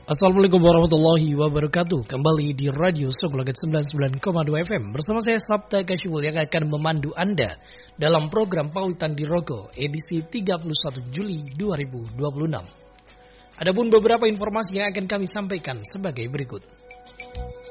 Assalamualaikum warahmatullahi wabarakatuh. Kembali di Radio Sokolaget 99,2 FM bersama saya Sabta Kasyiful yang akan memandu Anda dalam program Pautan di Rogo edisi 31 Juli 2026. Adapun beberapa informasi yang akan kami sampaikan sebagai berikut.